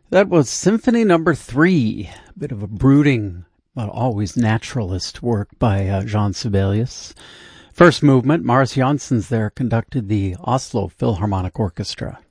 That was Symphony Number 3, a bit of a brooding, but always naturalist work by Jean Sibelius. First movement, Morris Janssens there conducted the Oslo Philharmonic Orchestra.